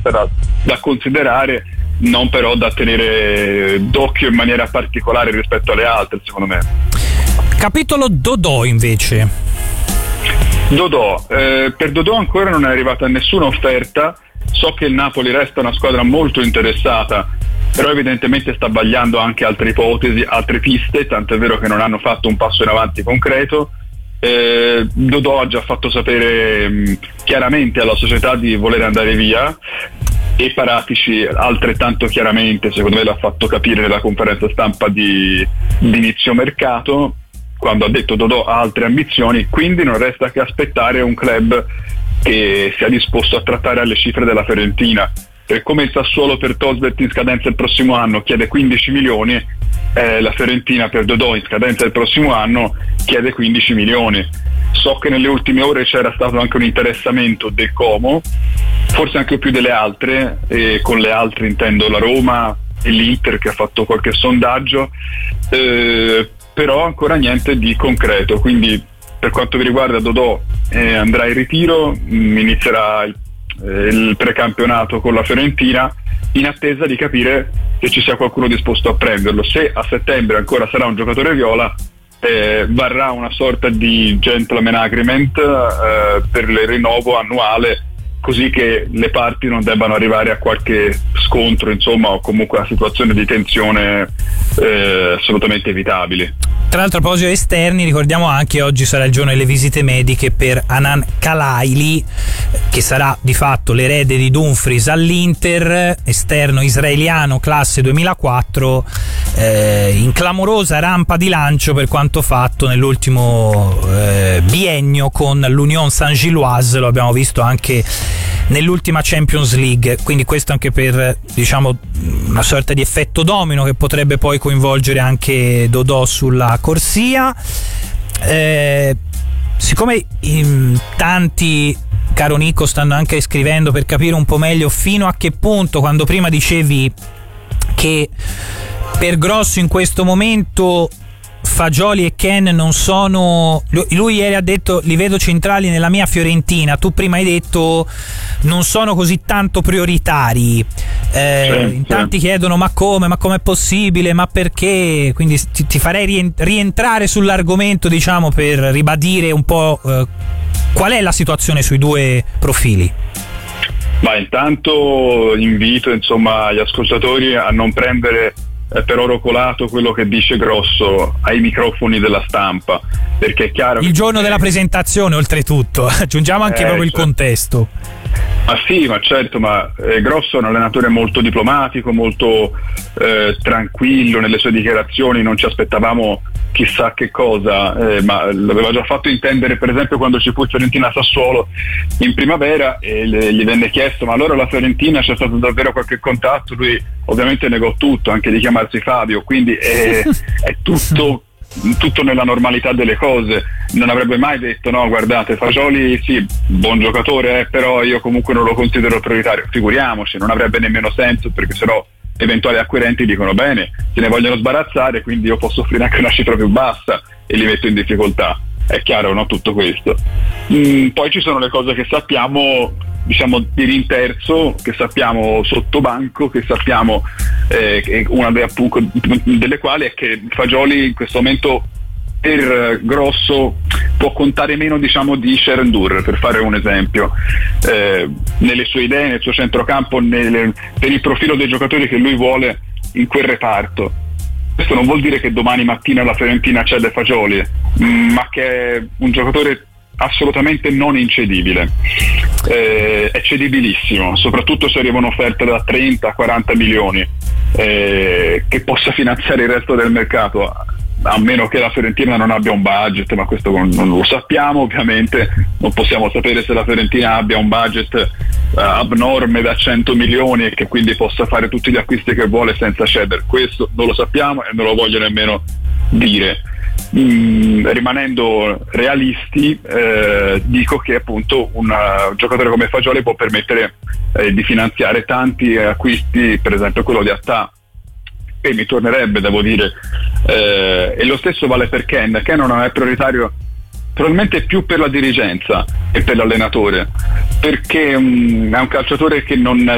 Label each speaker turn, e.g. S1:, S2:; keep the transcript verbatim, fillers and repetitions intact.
S1: scelta da, da considerare, non però da tenere d'occhio in maniera particolare rispetto alle altre, secondo me.
S2: Capitolo Dodò invece.
S1: Dodò, eh, per Dodò ancora non è arrivata nessuna offerta. So che il Napoli resta una squadra molto interessata, però evidentemente sta vagliando anche altre ipotesi, altre piste, tanto è vero che non hanno fatto un passo in avanti concreto. eh, Dodò ha già fatto sapere mh, chiaramente alla società di voler andare via, e Paratici altrettanto chiaramente, secondo me l'ha fatto capire nella conferenza stampa di, di inizio mercato, quando ha detto Dodò ha altre ambizioni, quindi non resta che aspettare un club che sia disposto a trattare alle cifre della Fiorentina. Per come il Sassuolo per Tosbert in scadenza il prossimo anno chiede quindici milioni, eh, la Fiorentina per Dodò in scadenza il prossimo anno chiede quindici milioni. So che nelle ultime ore c'era stato anche un interessamento del Como, forse anche più delle altre, e con le altre intendo la Roma e l'Inter che ha fatto qualche sondaggio, eh, però ancora niente di concreto. Quindi per quanto mi riguarda Dodò eh, andrà in ritiro, mh, inizierà il, eh, il precampionato con la Fiorentina, in attesa di capire se ci sia qualcuno disposto a prenderlo. Se a settembre ancora sarà un giocatore viola, eh, varrà una sorta di gentleman agreement eh, per il rinnovo annuale, così che le parti non debbano arrivare a qualche scontro, insomma, o comunque a situazioni di tensione eh, assolutamente evitabili.
S2: Tra l'altro, a proposito di esterni, ricordiamo anche oggi sarà il giorno delle visite mediche per Hanan Kalaili, che sarà di fatto l'erede di Dumfries all'Inter, esterno israeliano classe duemilaquattro, eh, in clamorosa rampa di lancio per quanto fatto nell'ultimo eh, biennio con l'Union Saint-Gilloise, lo abbiamo visto anche nell'ultima Champions League, quindi questo anche per, diciamo, una sorta di effetto domino che potrebbe poi coinvolgere anche Dodò sulla corsia. Eh, siccome in tanti, caro Nico, stanno anche scrivendo per capire un po' meglio fino a che punto, quando prima dicevi che per Grosso in questo momento Fagioli e Ken non sono, lui ieri ha detto li vedo centrali nella mia Fiorentina, tu prima hai detto non sono così tanto prioritari, eh, sì, in tanti sì. Chiedono ma come, ma com'è possibile, ma perché, quindi ti, ti farei rientrare sull'argomento, diciamo, per ribadire un po' eh, qual è la situazione sui due profili.
S1: Ma intanto invito, insomma, gli ascoltatori a non prendere Eh, per oro colato quello che dice Grosso ai microfoni della stampa, perché è chiaro
S2: il giorno che... della presentazione, oltretutto aggiungiamo anche eh, proprio il contesto.
S1: Ma sì, ma certo, ma eh, Grosso è un allenatore molto diplomatico, molto eh, tranquillo nelle sue dichiarazioni, non ci aspettavamo chissà che cosa, eh, ma l'aveva già fatto intendere per esempio quando ci fu Fiorentina Sassuolo in primavera e le, gli venne chiesto ma allora la Fiorentina c'è stato davvero qualche contatto, lui ovviamente negò tutto, anche di chiamarsi Fabio, quindi è, è tutto tutto nella normalità delle cose, non avrebbe mai detto no guardate Fagioli sì buon giocatore eh, però io comunque non lo considero prioritario, figuriamoci, non avrebbe nemmeno senso, perché sennò eventuali acquirenti dicono bene, se ne vogliono sbarazzare, quindi io posso offrire anche una cifra più bassa e li metto in difficoltà. È chiaro, no? Tutto questo. Mm, poi ci sono le cose che sappiamo, diciamo di rinterzo, che sappiamo sotto banco, che sappiamo eh, una delle, appunto, delle quali è che Fagioli in questo momento per Grosso può contare meno, diciamo, di Sherendur, per fare un esempio, eh, nelle sue idee, nel suo centrocampo, nelle, per il profilo dei giocatori che lui vuole in quel reparto. Questo non vuol dire che domani mattina la Fiorentina cede Fagioli, ma che è un giocatore assolutamente non incedibile, eh, è cedibilissimo, soprattutto se arrivano offerte da trenta a quaranta milioni, eh, che possa finanziare il resto del mercato, a meno che la Fiorentina non abbia un budget, ma questo non lo sappiamo ovviamente, non possiamo sapere se la Fiorentina abbia un budget uh, abnorme da cento milioni e che quindi possa fare tutti gli acquisti che vuole senza cedere, questo non lo sappiamo e non lo voglio nemmeno dire. Mm, rimanendo realisti, eh, dico che appunto un uh, giocatore come Fagioli può permettere eh, di finanziare tanti acquisti, per esempio quello di Attà, e mi tornerebbe, devo dire, eh, e lo stesso vale per Ken. Ken non è prioritario probabilmente più per la dirigenza e per l'allenatore, perché um, è un calciatore che non